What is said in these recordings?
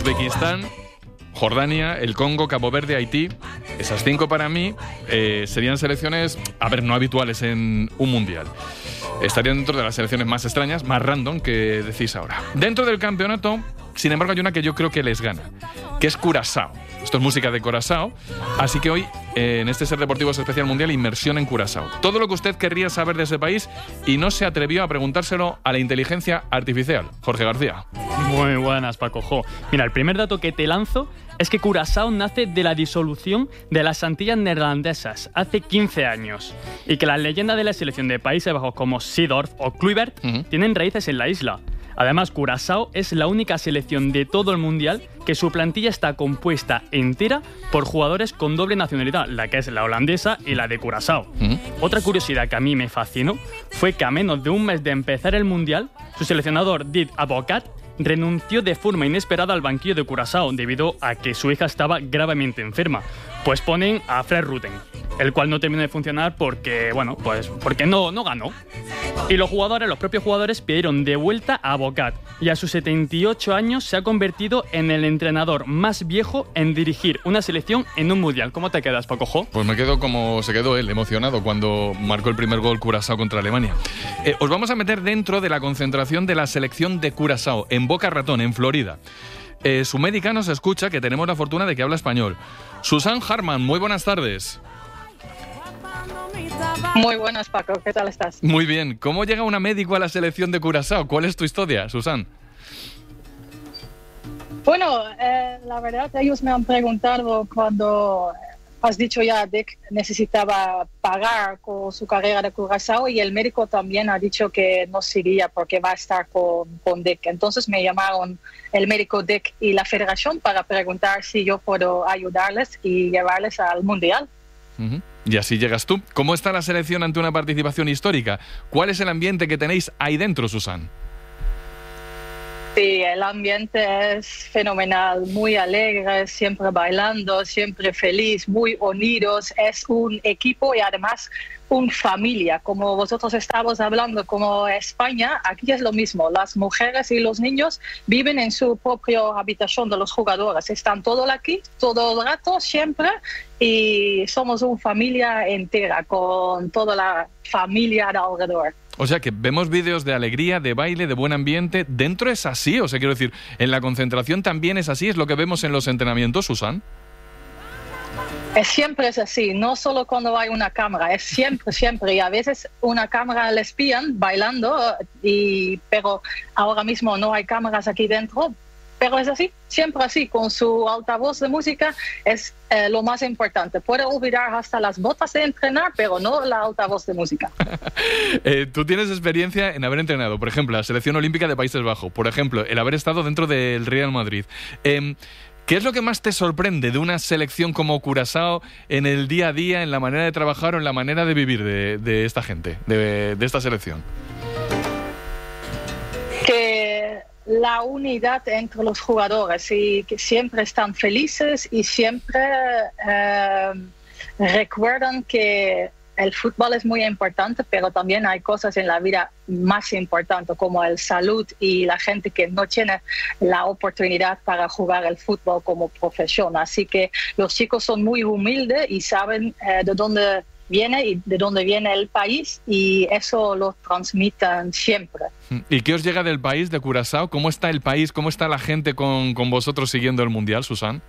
Uzbekistán, Jordania, el Congo, Cabo Verde, Haití. Esas 5 para mí serían selecciones, no habituales en un mundial. Estarían dentro de las selecciones más extrañas, más random que decís ahora. Dentro del campeonato, sin embargo, hay una que yo creo que les gana, que es Curazao. Esto es música de Curazao, así que hoy, en este Ser Deportivos Especial Mundial, inmersión en Curazao. Todo lo que usted querría saber de ese país y no se atrevió a preguntárselo a la inteligencia artificial. Jorge García. Muy buenas, Paco Jo. Mira, el primer dato que te lanzo es que Curazao nace de la disolución de las Antillas neerlandesas hace 15 años y que las leyendas de la selección de Países Bajos como Seedorf o Kluivert tienen raíces en la isla. Además, Curazao es la única selección de todo el mundial que su plantilla está compuesta entera por jugadores con doble nacionalidad, la que es la holandesa y la de Curazao. Otra curiosidad que a mí me fascinó fue que a menos de un mes de empezar el mundial, su seleccionador Didier Advocat renunció de forma inesperada al banquillo de Curazao debido a que su hija estaba gravemente enferma. Pues ponen a Fred Rutten, el cual no terminó de funcionar porque no ganó. Y los propios jugadores pidieron de vuelta a Advocat y a sus 78 años se ha convertido en el entrenador más viejo en dirigir una selección en un mundial. ¿Cómo te quedas, Paco Jo? Pues me quedo como se quedó él, emocionado cuando marcó el primer gol Curazao contra Alemania. Os vamos a meter dentro de la concentración de la selección de Curazao, en Boca Ratón, en Florida. Su médica nos escucha, que tenemos la fortuna de que habla español. Susan Harman, muy buenas tardes. Muy buenas, Paco, ¿qué tal estás? Muy bien. ¿Cómo llega una médico a la selección de Curazao? ¿Cuál es tu historia, Susan? Bueno, la verdad, ellos me han preguntado cuando has dicho ya Dick necesitaba pagar con su carrera de Curazao y el médico también ha dicho que no seguía porque va a estar con Dick. Entonces me llamaron el médico Dick y la federación para preguntar si yo puedo ayudarles y llevarles al Mundial. Y así llegas tú. ¿Cómo está la selección ante una participación histórica? ¿Cuál es el ambiente que tenéis ahí dentro, Susan? Sí, el ambiente es fenomenal, muy alegre, siempre bailando, siempre feliz, muy unidos. Es un equipo y además una familia. Como vosotros estábamos hablando, como España, aquí es lo mismo. Las mujeres y los niños viven en su propia habitación de los jugadores. Están todos aquí, todo el rato, siempre. Y somos una familia entera, con toda la familia alrededor. O sea que vemos vídeos de alegría, de baile, de buen ambiente. ¿Dentro es así? O sea, quiero decir, ¿en la concentración también es así? ¿Es lo que vemos en los entrenamientos, Susan? Siempre es así, no solo cuando hay una cámara, es siempre. Y a veces una cámara les pillan bailando, pero ahora mismo no hay cámaras aquí dentro. Pero es así, siempre así, con su altavoz de música es lo más importante. Puede olvidar hasta las botas de entrenar, pero no la altavoz de música. Tú tienes experiencia en haber entrenado, por ejemplo, la Selección Olímpica de Países Bajos, por ejemplo, el haber estado dentro del Real Madrid. ¿Qué es lo que más te sorprende de una selección como Curazao en el día a día, en la manera de trabajar o en la manera de vivir de esta gente, de esta selección? Que la unidad entre los jugadores y que siempre están felices y siempre recuerdan que el fútbol es muy importante, pero también hay cosas en la vida más importantes como el salud y la gente que no tiene la oportunidad para jugar el fútbol como profesión. Así que los chicos son muy humildes y saben de dónde viene y de dónde viene el país y eso lo transmiten siempre. ¿Y qué os llega del país, de Curazao? ¿Cómo está el país? ¿Cómo está la gente con vosotros siguiendo el Mundial, Susan?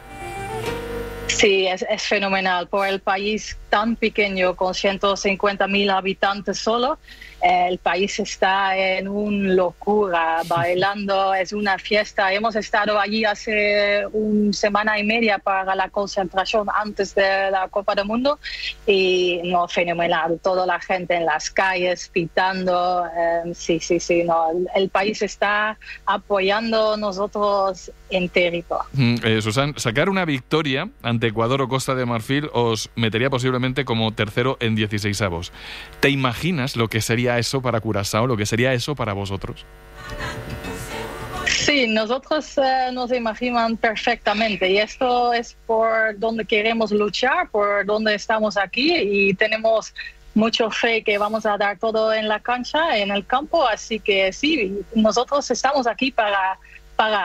Sí, es fenomenal. Por el país tan pequeño, con 150.000 habitantes solo, el país está en una locura, bailando, es una fiesta. Hemos estado allí hace una semana y media para la concentración antes de la Copa del Mundo y no, fenomenal. Toda la gente en las calles pitando. Sí, el país está apoyando a nosotros enterito. Susan, sacar una victoria ante Ecuador o Costa de Marfil os metería posiblemente como tercero en 16avos. ¿Te imaginas lo que sería eso para Curazao, lo que sería eso para vosotros? Sí, nosotros nos imaginamos perfectamente y esto es por donde queremos luchar, por donde estamos aquí y tenemos mucho fe que vamos a dar todo en la cancha, en el campo, así que sí, nosotros estamos aquí para